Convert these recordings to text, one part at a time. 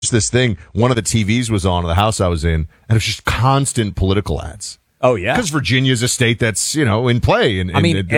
this thing. One of the TVs was on in the house I was in, and it was just constant political ads. Oh, yeah? Because Virginia's a state that's, in play. And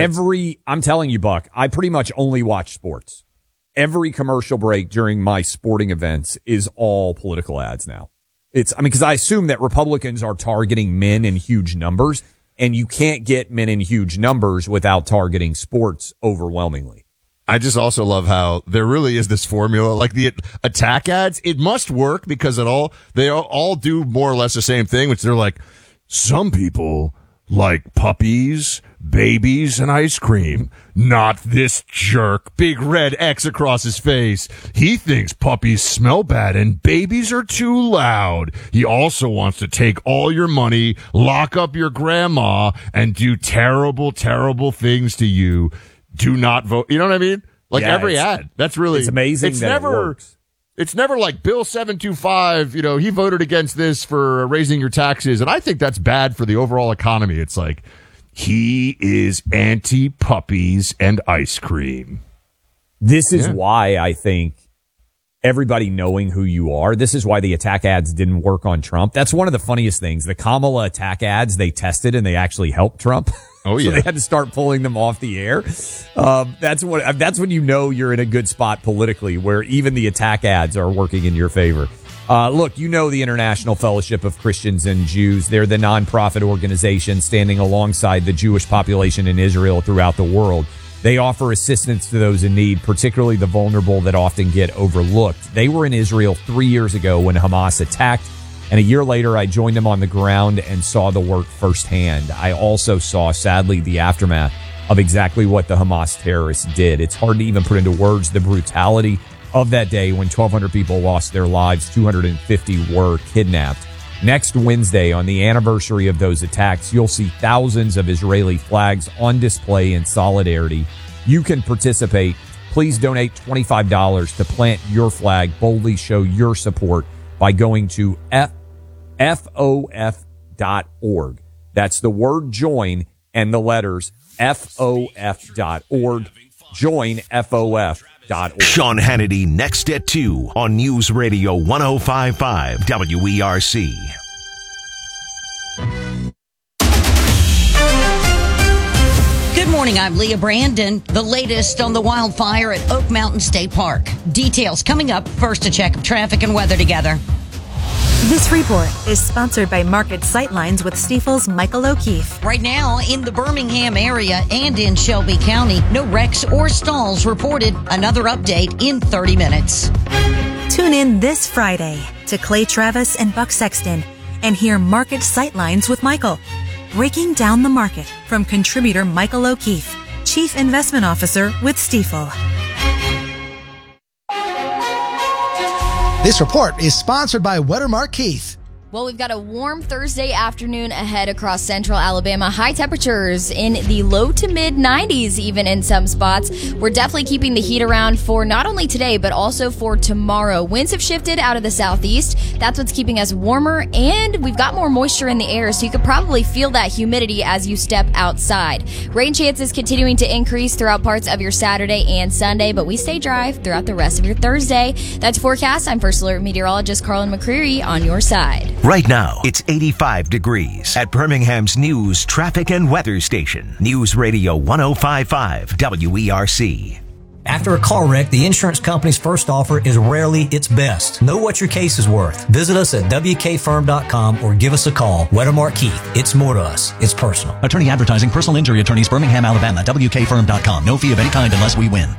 I'm telling you, Buck, I pretty much only watch sports. Every commercial break during my sporting events is all political ads now. Because I assume that Republicans are targeting men in huge numbers, and you can't get men in huge numbers without targeting sports overwhelmingly. I just also love how there really is this formula, like the attack ads. It must work because they all do more or less the same thing, which they're like, some people like puppies, babies, and ice cream. Not this jerk. Big red X across his face. He thinks puppies smell bad and babies are too loud. He also wants to take all your money, lock up your grandma, and do terrible, terrible things to you. Do not vote. You know what I mean? Like every ad. That's really, it's amazing that it works. It's never like Bill 725, he voted against this for raising your taxes. And I think that's bad for the overall economy. It's like, he is anti-puppies and ice cream. This is why I think everybody knowing who you are, this is why the attack ads didn't work on Trump. That's one of the funniest things. The Kamala attack ads, they tested and they actually helped Trump. Oh, yeah. So they had to start pulling them off the air. That's when you know you're in a good spot politically, where even the attack ads are working in your favor. Look, the International Fellowship of Christians and Jews. They're the nonprofit organization standing alongside the Jewish population in Israel throughout the world. They offer assistance to those in need, particularly the vulnerable that often get overlooked. They were in Israel 3 years ago when Hamas attacked. And a year later, I joined them on the ground and saw the work firsthand. I also saw, sadly, the aftermath of exactly what the Hamas terrorists did. It's hard to even put into words the brutality of that day when 1,200 people lost their lives, 250 were kidnapped. Next Wednesday, on the anniversary of those attacks, you'll see thousands of Israeli flags on display in solidarity. You can participate. Please donate $25 to plant your flag. Boldly show your support by going to FOF.org. That's the word join and the letters FOF.org. Join FOF.org. Sean Hannity next at 2 on News Radio 105.5 WERC. Good morning, I'm Leah Brandon. The latest on the wildfire at Oak Mountain State Park. Details coming up. First, a check of traffic and weather together. This report is sponsored by Market Sightlines with Stifel's Michael O'Keefe. Right now, in the Birmingham area and in Shelby County, no wrecks or stalls reported. Another update in 30 minutes. Tune in this Friday to Clay Travis and Buck Sexton and hear Market Sightlines with Michael. Breaking down the market from contributor Michael O'Keefe, Chief Investment Officer with Stifel. This report is sponsored by Wettermark Keith. Well, we've got a warm Thursday afternoon ahead across central Alabama. High temperatures in the low to mid 90s even in some spots. We're definitely keeping the heat around for not only today, but also for tomorrow. Winds have shifted out of the southeast. That's what's keeping us warmer, and we've got more moisture in the air, so you could probably feel that humidity as you step outside. Rain chances continuing to increase throughout parts of your Saturday and Sunday, but we stay dry throughout the rest of your Thursday. That's forecast. I'm First Alert Meteorologist Carlin McCreary on your side. Right now, it's 85 degrees at Birmingham's News, Traffic, and Weather Station. News Radio 105.5 WERC. After a car wreck, the insurance company's first offer is rarely its best. Know what your case is worth. Visit us at WKFirm.com or give us a call. Wettermark Keith. It's more to us. It's personal. Attorney advertising, personal injury attorneys, Birmingham, Alabama. WKFirm.com. No fee of any kind unless we win.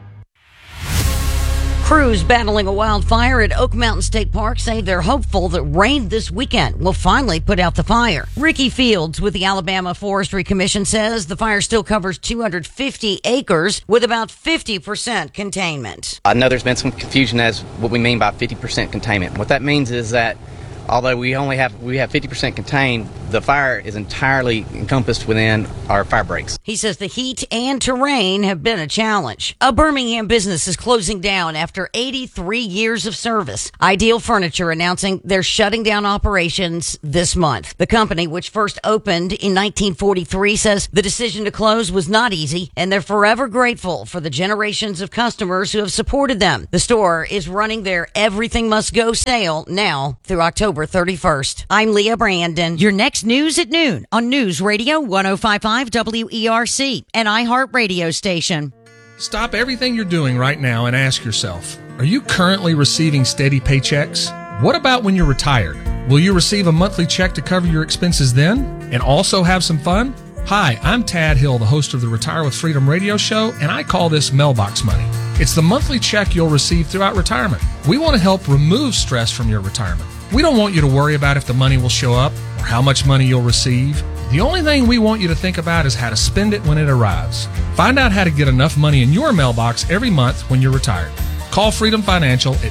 Crews battling a wildfire at Oak Mountain State Park say they're hopeful that rain this weekend will finally put out the fire. Ricky Fields with the Alabama Forestry Commission says the fire still covers 250 acres with about 50% containment. I know there's been some confusion as what we mean by 50% containment. What that means is that Although we have 50% contained, the fire is entirely encompassed within our fire breaks. He says the heat and terrain have been a challenge. A Birmingham business is closing down after 83 years of service. Ideal Furniture announcing they're shutting down operations this month. The company, which first opened in 1943, says the decision to close was not easy, and they're forever grateful for the generations of customers who have supported them. The store is running their Everything Must Go sale now through October 31st. I'm Leah Brandon. Your next news at noon on News Radio 105.5 WERC, an iHeart radio station. Stop everything you're doing right now and ask yourself, are you currently receiving steady paychecks? What about when you're retired? Will you receive a monthly check to cover your expenses then and also have some fun? Hi, I'm Tad Hill, the host of the Retire with Freedom radio show, and I call this mailbox money. It's the monthly check you'll receive throughout retirement. We want to help remove stress from your retirement. We don't want you to worry about if the money will show up or how much money you'll receive. The only thing we want you to think about is how to spend it when it arrives. Find out how to get enough money in your mailbox every month when you're retired. Call Freedom Financial at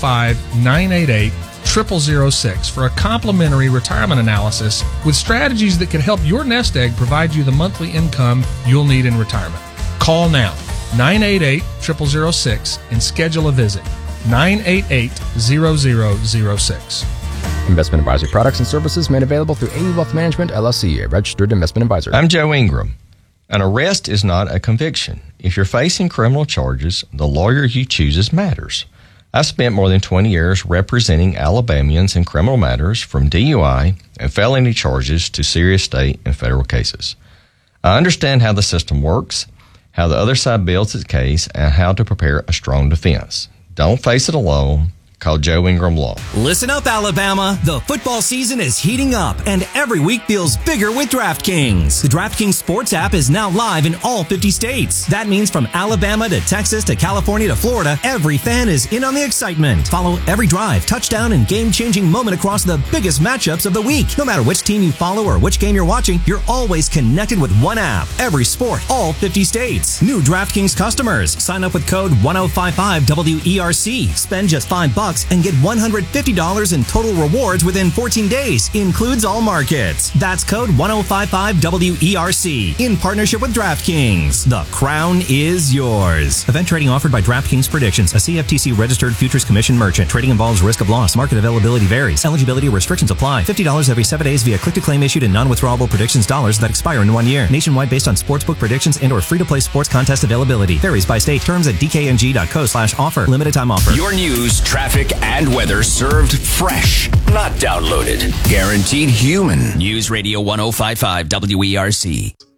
205-988-0006 for a complimentary retirement analysis with strategies that can help your nest egg provide you the monthly income you'll need in retirement. Call now, 988-0006, and schedule a visit. 988-0006. Investment advisory products and services made available through AE Wealth Management, LLC, a registered investment advisor. I'm Joe Ingram. An arrest is not a conviction. If you're facing criminal charges, the lawyer you choose matters. I've spent more than 20 years representing Alabamians in criminal matters, from DUI and felony charges to serious state and federal cases. I understand how the system works, how the other side builds its case, and how to prepare a strong defense. Don't face it alone. Call Joe Ingram Law. Listen up, Alabama. The football season is heating up, and every week feels bigger with DraftKings. The DraftKings Sports app is now live in all 50 states. That means from Alabama to Texas to California to Florida, every fan is in on the excitement. Follow every drive, touchdown, and game-changing moment across the biggest matchups of the week. No matter which team you follow or which game you're watching, you're always connected with one app. Every sport, all 50 states. New DraftKings customers. Sign up with code 1055WERC. Spend just $5 and get $150 in total rewards within 14 days. Includes all markets. That's code 1055WERC in partnership with DraftKings. The crown is yours. Event trading offered by DraftKings Predictions, a CFTC registered futures commission merchant. Trading involves risk of loss. Market availability varies. Eligibility restrictions apply. $50 every 7 days via click-to-claim issued in non-withdrawable predictions dollars that expire in 1 year. Nationwide based on sportsbook predictions and or free-to-play sports contest availability. Varies by state. Terms at dkng.co/offer. Limited time offer. Your news, traffic, and weather served fresh, not downloaded. Guaranteed human. News Radio 105.5 WERC.